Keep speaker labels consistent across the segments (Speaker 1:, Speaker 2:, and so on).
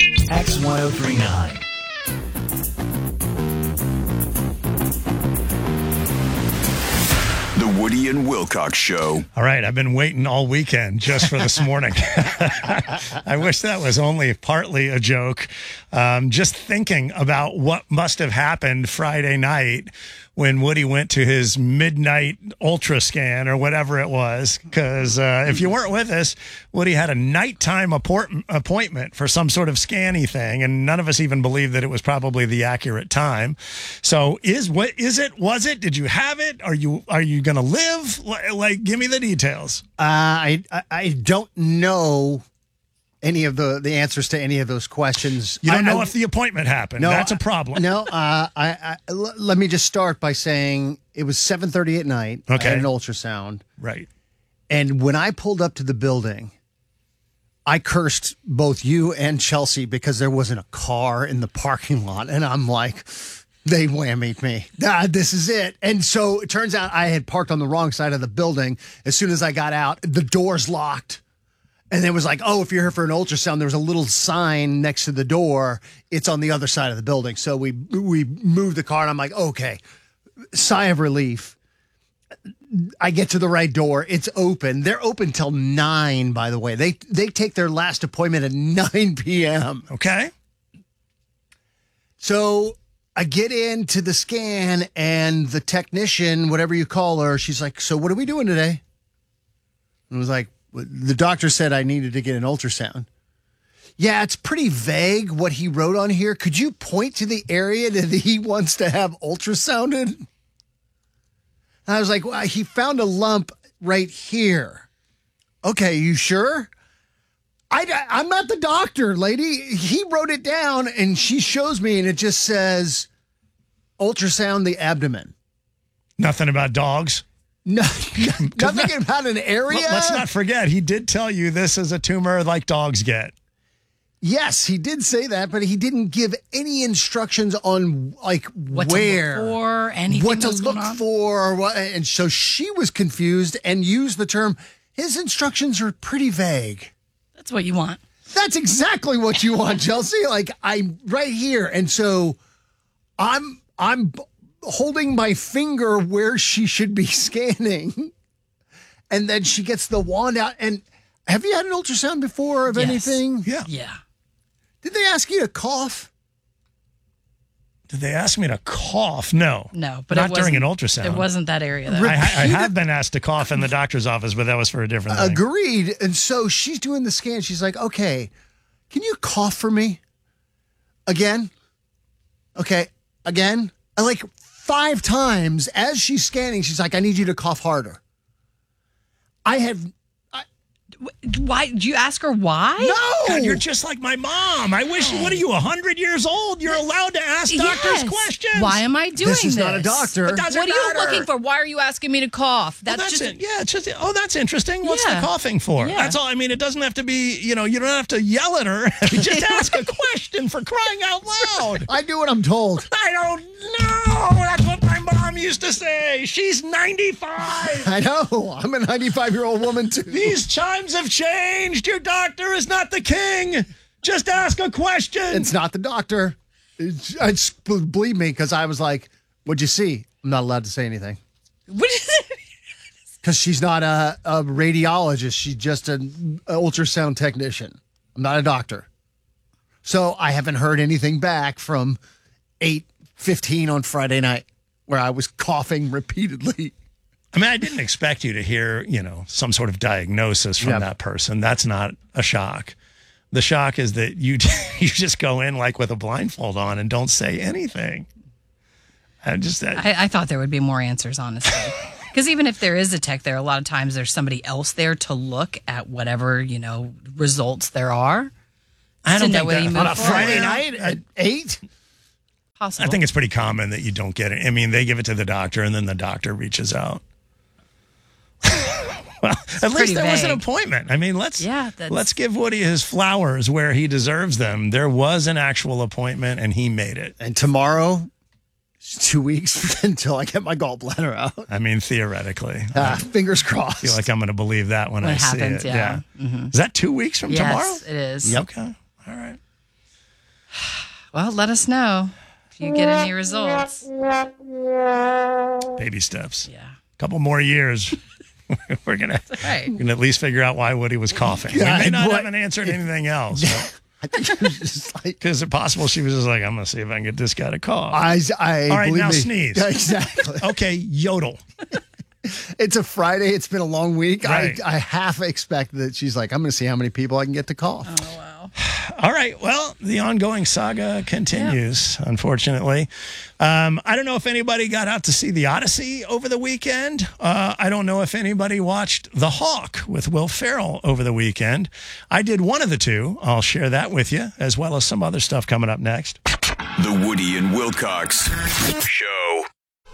Speaker 1: X1039.
Speaker 2: The Woody and Wilcox Show.
Speaker 3: All right, I've been waiting all weekend just for this morning. I wish that was only partly a joke. Just thinking about what must have happened Friday night when Woody went to his midnight ultra scan or whatever it was. Because if you weren't with us, Woody had a nighttime appointment for some sort of scanny thing, and none of us even believed that it was probably the accurate time. So was it? Did you have it? Are you going to live? Like, give me the details.
Speaker 4: I don't know any of the answers to any of those questions.
Speaker 3: You don't know if the appointment happened. No, that's a problem.
Speaker 4: No, let me just start by saying it was 7:30 at night.
Speaker 3: Okay.
Speaker 4: I had an ultrasound.
Speaker 3: Right.
Speaker 4: And when I pulled up to the building, I cursed both you and Chelsea because there wasn't a car in the parking lot. And I'm like, they whammied me. This is it. And so it turns out I had parked on the wrong side of the building. As soon as I got out, the door's locked. And it was like, oh, if you're here for an ultrasound, there was a little sign next to the door. It's on the other side of the building. So we moved the car, and I'm like, okay, sigh of relief. I get to the right door. It's open. They're open till 9, by the way. They take their last appointment at 9 p.m.
Speaker 3: Okay.
Speaker 4: So I get into the scan, and the technician, whatever you call her, she's like, so what are we doing today? And I was like, the doctor said I needed to get an ultrasound. Yeah, it's pretty vague what he wrote on here. Could you point to the area that he wants to have ultrasounded? And I was like, well, he found a lump right here. Okay, you sure? I'm not the doctor, lady. He wrote it down, and she shows me, and it just says ultrasound the abdomen.
Speaker 3: Nothing about dogs?
Speaker 4: No, nothing about an area.
Speaker 3: Let's not forget, he did tell you this is a tumor like dogs get.
Speaker 4: Yes, he did say that, but he didn't give any instructions on like
Speaker 5: what
Speaker 4: where,
Speaker 5: to look for, anything
Speaker 4: what to look for, what, and so she was confused and used the term. His instructions are pretty vague.
Speaker 5: That's what you want.
Speaker 4: That's exactly what you want, Chelsea. Like, I'm right here, and so I'm holding my finger where she should be scanning, and then she gets the wand out. And have you had an ultrasound before of anything?
Speaker 5: Yeah.
Speaker 4: Did they ask you to cough?
Speaker 3: Did they ask me to cough? No,
Speaker 5: but
Speaker 3: not during an ultrasound.
Speaker 5: It wasn't that area. Though.
Speaker 3: I have been asked to cough in the doctor's office, but that was for a different thing.
Speaker 4: Agreed. And so she's doing the scan. She's like, okay, can you cough for me? Again? Okay, again? Like 5 times as she's scanning, she's like, I need you to cough harder.
Speaker 5: Why? Did you ask her why?
Speaker 4: No!
Speaker 3: God, you're just like my mom. I wish, what are you, 100 years old? You're allowed to ask doctors questions.
Speaker 5: Why am I doing this?
Speaker 4: This is not a doctor.
Speaker 3: It doesn't
Speaker 5: what are you
Speaker 3: matter.
Speaker 5: looking for? Why are you asking me to cough?
Speaker 3: That's just it. Yeah, it's just, oh, that's interesting. What's the
Speaker 5: Yeah.
Speaker 3: coughing for?
Speaker 5: Yeah.
Speaker 3: That's all. I mean, it doesn't have to be, you don't have to yell at her. Just ask a question for crying out loud.
Speaker 4: I do what I'm told.
Speaker 3: I don't know. That's what my mom used to say. She's 95.
Speaker 4: I know. I'm a 95-year-old woman, too.
Speaker 3: These chimes have changed. Your doctor is not the king. Just ask a question.
Speaker 4: It's not the doctor. Believe me, because I was like, what'd you see? I'm not allowed to say anything.
Speaker 5: What is it?
Speaker 4: Because she's not a radiologist. She's just an ultrasound technician. I'm not a doctor. So I haven't heard anything back from 8:15 on Friday night where I was coughing repeatedly.
Speaker 3: I mean, I didn't expect you to hear, some sort of diagnosis from that person. That's not a shock. The shock is that you just go in like with a blindfold on and don't say anything.
Speaker 5: I thought there would be more answers, honestly. Because even if there is a tech there, a lot of times there's somebody else there to look at whatever, results there are.
Speaker 3: I don't think that
Speaker 4: on a Friday night at 8?
Speaker 5: Possible.
Speaker 3: I think it's pretty common that you don't get it. I mean, they give it to the doctor and then the doctor reaches out. Well, at least there was an appointment. I mean, let's give Woody his flowers where he deserves them. There was an actual appointment and he made it.
Speaker 4: And tomorrow, it's 2 weeks until I get my gallbladder out.
Speaker 3: I mean, theoretically.
Speaker 4: Fingers crossed.
Speaker 3: I feel like I'm going to believe that when I see it.
Speaker 5: Yeah. Mm-hmm.
Speaker 3: Is that 2 weeks from tomorrow?
Speaker 5: Yes, it is.
Speaker 4: Yep.
Speaker 3: Okay. All right.
Speaker 5: Well, let us know if you get any results.
Speaker 3: Baby steps.
Speaker 5: Yeah.
Speaker 3: A couple more years. We're gonna at least figure out why Woody was coughing. We may not have answered anything else.
Speaker 4: I think it was just like,
Speaker 3: because it's possible she was just like, I'm gonna see if I can get this guy to cough.
Speaker 4: I
Speaker 3: All right, now
Speaker 4: me.
Speaker 3: sneeze.
Speaker 4: Yeah, exactly.
Speaker 3: Okay, yodel.
Speaker 4: It's a Friday. It's been a long week.
Speaker 3: Right.
Speaker 4: I half expect that she's like, I'm going to see how many people I can get to cough.
Speaker 5: Oh, wow.
Speaker 3: All right. Well, the ongoing saga continues, unfortunately. I don't know if anybody got out to see The Odyssey over the weekend. I don't know if anybody watched The Hawk with Will Ferrell over the weekend. I did one of the two. I'll share that with you, as well as some other stuff coming up next.
Speaker 2: The Woody and Wilcox Show.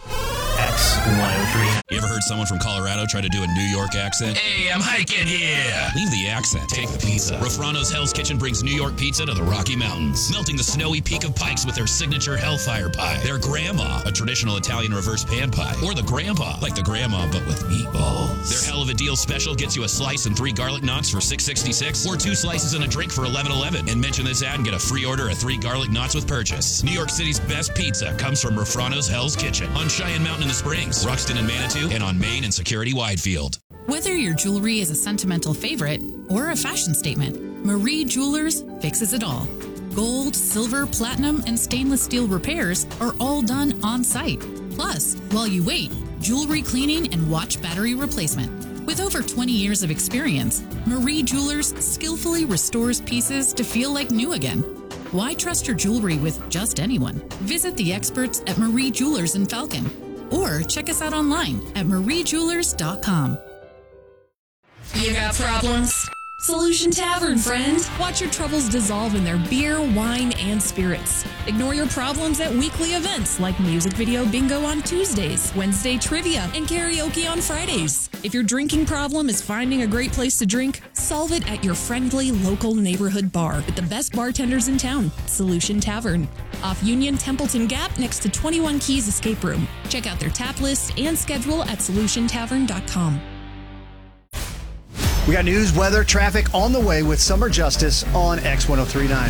Speaker 1: X103. You ever heard someone from Colorado try to do a New York accent? Hey, I'm hiking here. Leave the accent. Take the pizza. Rofrano's Hell's Kitchen brings New York pizza to the Rocky Mountains, melting the snowy peak of Pikes with their signature Hellfire Pie. Their Grandma, a traditional Italian reverse pan pie. Or the Grandpa, like the Grandma but with meatballs. Their Hell of a Deal special gets you a slice and 3 garlic knots for $6.66, or 2 slices and a drink for $11.11. And mention this ad and get a free order of 3 garlic knots with purchase. New York City's best pizza comes from Rofrano's Hell's Kitchen on Cheyenne Mountain in the Springs, Ruxton and Manitou, and on Main and Security Widefield.
Speaker 6: Whether your jewelry is a sentimental favorite or a fashion statement, Marie Jewelers fixes it all. Gold, silver, platinum, and stainless steel repairs are all done on site. Plus, while you wait, jewelry cleaning and watch battery replacement. With over 20 years of experience, Marie Jewelers skillfully restores pieces to feel like new again. Why trust your jewelry with just anyone? Visit the experts at Marie Jewelers in Falcon, or check us out online at mariejewelers.com.
Speaker 7: You got problems? Solution Tavern, friend. Watch your troubles dissolve in their beer, wine, and spirits. Ignore your problems at weekly events like music video bingo on Tuesdays, Wednesday trivia, and karaoke on Fridays. If your drinking problem is finding a great place to drink, solve it at your friendly local neighborhood bar with the best bartenders in town, Solution Tavern. Off Union Templeton Gap next to 21 Keys Escape Room. Check out their tap list and schedule at solutiontavern.com.
Speaker 4: We got news, weather, traffic on the way with Summer Justice on X1039.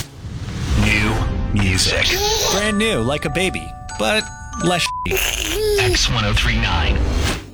Speaker 8: New music. Brand new, like a baby, but less X1039.